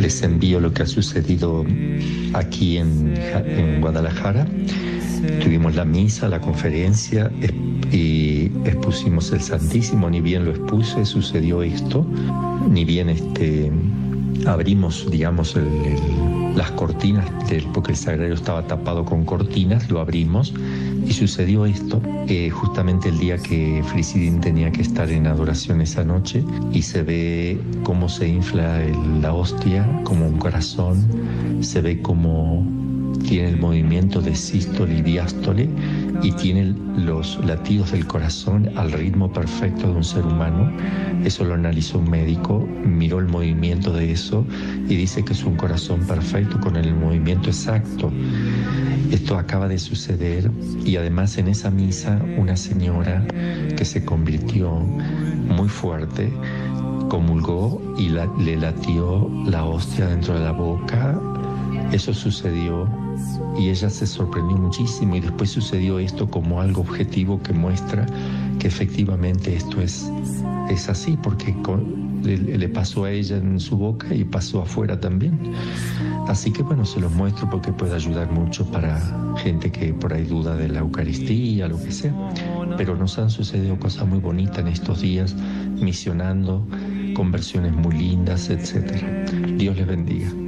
les envío lo que ha sucedido aquí en Guadalajara. Tuvimos la misa, la conferencia y expusimos el Santísimo. Ni bien lo expuse, sucedió esto. Ni bien abrimos, digamos, las cortinas, porque el sagrario estaba tapado con cortinas, lo abrimos y sucedió esto. Justamente el día que Frisidín tenía que estar en adoración esa noche, y se ve cómo se infla la hostia como un corazón, se ve cómo tiene el movimiento de sístole y diástole y tiene los latidos del corazón al ritmo perfecto de un ser humano. Eso lo analizó un médico, miró el movimiento de eso y dice que es un corazón perfecto con el movimiento exacto. Esto acaba de suceder, y además en esa misa una señora que se convirtió muy fuerte comulgó y le latió la hostia dentro de la boca. Eso sucedió y ella se sorprendió muchísimo, y después sucedió esto como algo objetivo que muestra que efectivamente esto es así, porque le pasó a ella en su boca y pasó afuera también. Así que bueno, se los muestro porque puede ayudar mucho para gente que por ahí duda de la Eucaristía, lo que sea. Pero nos han sucedido cosas muy bonitas en estos días, misionando, conversiones muy lindas, etc. Dios les bendiga.